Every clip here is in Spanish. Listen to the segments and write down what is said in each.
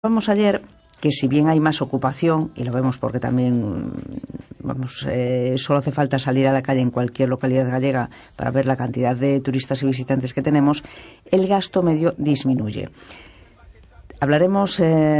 Vamos ayer que si bien hay más ocupación, y lo vemos porque también solo hace falta salir a la calle en cualquier localidad gallega para ver la cantidad de turistas y visitantes que tenemos, el gasto medio disminuye. Hablaremos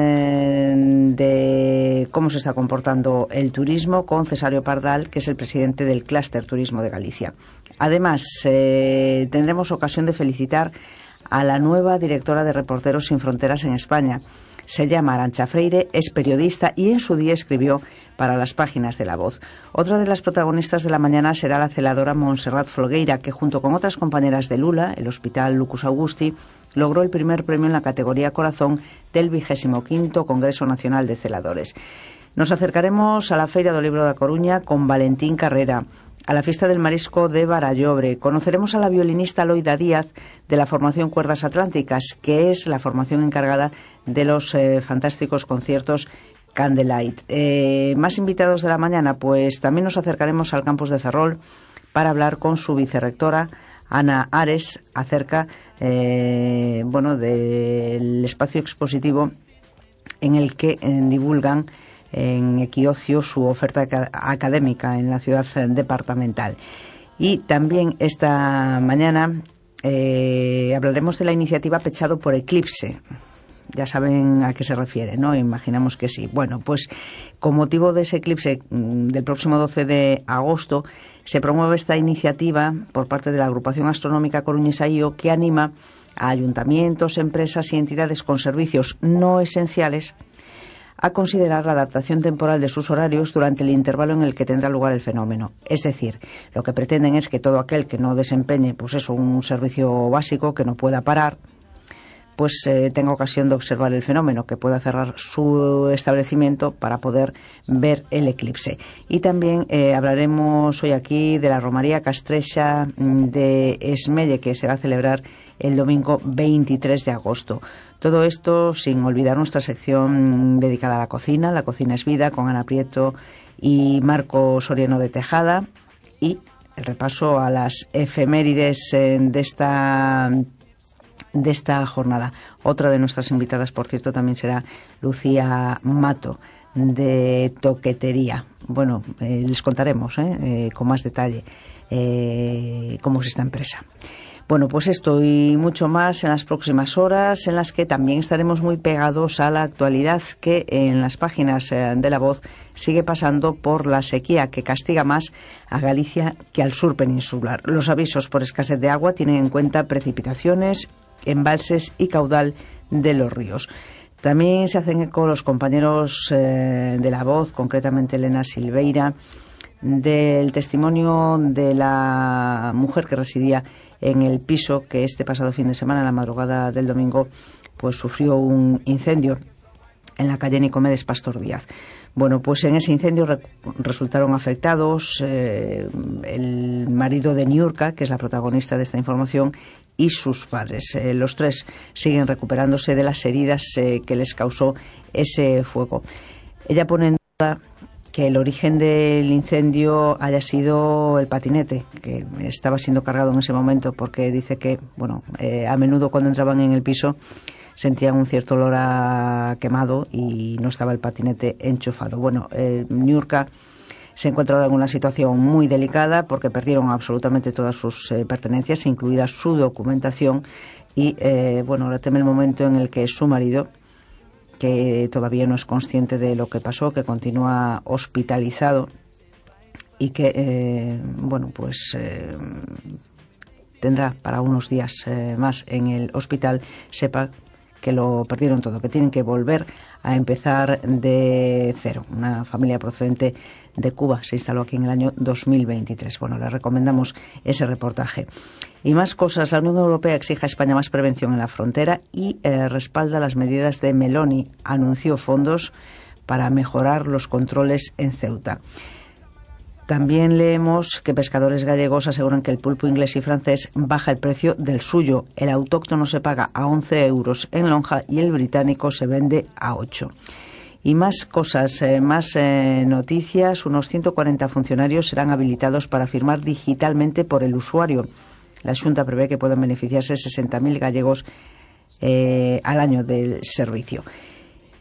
de cómo se está comportando el turismo con Cesáreo Pardal, que es el presidente del Clúster Turismo de Galicia. Además, tendremos ocasión de felicitar a la nueva directora de Reporteros Sin Fronteras en España. Se llama Arantxa Freire, es periodista y en su día escribió para las páginas de La Voz. Otra de las protagonistas de la mañana será la celadora Montserrat Folgueira, que junto con otras compañeras de Lula, el Hospital Lucus Augusti, logró el primer premio en la categoría Corazón del 25º Congreso Nacional de Celadores. Nos acercaremos a la Feira do Libro da Coruña con Valentín Carrera, a la Fiesta del Marisco de Barallobre. Conoceremos a la violinista Loida Díaz de la formación Cuerdas Atlánticas, que es la formación encargada de los fantásticos conciertos Candlelight. Más invitados de la mañana, pues también nos acercaremos al campus de Ferrol para hablar con su vicerrectora, Ana Ares, acerca del espacio expositivo en el que divulgan en Equiocio su oferta académica en la ciudad departamental. Y también esta mañana hablaremos de la iniciativa Pechado por Eclipse. Ya saben a qué se refiere, ¿no? Imaginamos que sí. Bueno, pues con motivo de ese eclipse del próximo 12 de agosto se promueve esta iniciativa por parte de la Agrupación Astronómica Coruñesa IO, que anima a ayuntamientos, empresas y entidades con servicios no esenciales a considerar la adaptación temporal de sus horarios durante el intervalo en el que tendrá lugar el fenómeno. Es decir, lo que pretenden es que todo aquel que no desempeñe un servicio básico, que no pueda parar, pues tenga ocasión de observar el fenómeno, que pueda cerrar su establecimiento para poder ver el eclipse. Y también hablaremos hoy aquí de la Romaría Castrexa de Esmelle, que se va a celebrar el domingo 23 de agosto. Todo esto sin olvidar nuestra sección dedicada a la cocina. La cocina es vida, con Ana Prieto y Marco Soriano de Tejada, y el repaso a las efemérides de esta jornada. Otra de nuestras invitadas, por cierto, también será Lucía Mato, de Toquetería. Bueno, les contaremos con más detalle cómo es esta empresa. Bueno, pues esto y mucho más en las próximas horas, en las que también estaremos muy pegados a la actualidad que en las páginas de La Voz sigue pasando por la sequía, que castiga más a Galicia que al sur peninsular. Los avisos por escasez de agua tienen en cuenta precipitaciones, embalses y caudal de los ríos. También se hacen eco los compañeros de La Voz, concretamente Elena Silveira, del testimonio de la mujer que residía en el piso que este pasado fin de semana, en la madrugada del domingo, pues sufrió un incendio en la calle Nicomedes Pastor Díaz. Bueno, pues en ese incendio resultaron afectados el marido de Niurka, que es la protagonista de esta información, y sus padres. Los tres siguen recuperándose de las heridas que les causó ese fuego. Ella pone en duda que el origen del incendio haya sido el patinete que estaba siendo cargado en ese momento, porque dice que, a menudo cuando entraban en el piso sentían un cierto olor a quemado y no estaba el patinete enchufado. Bueno, Niurka se encuentra ahora en una situación muy delicada porque perdieron absolutamente todas sus pertenencias, incluida su documentación, y ahora teme el momento en el que su marido, que todavía no es consciente de lo que pasó, que continúa hospitalizado y que tendrá para unos días más en el hospital, sepa que lo perdieron todo, que tienen que volver a empezar de cero. Una familia procedente de Cuba se instaló aquí en el año 2023. Bueno, le recomendamos ese reportaje. Y más cosas. La Unión Europea exige a España más prevención en la frontera y respalda las medidas de Meloni. Anunció fondos para mejorar los controles en Ceuta. También leemos que pescadores gallegos aseguran que el pulpo inglés y francés baja el precio del suyo. El autóctono se paga a 11 euros en lonja y el británico se vende a 8. Y más cosas, más noticias. Unos 140 funcionarios serán habilitados para firmar digitalmente por el usuario. La Xunta prevé que puedan beneficiarse 60.000 gallegos al año del servicio.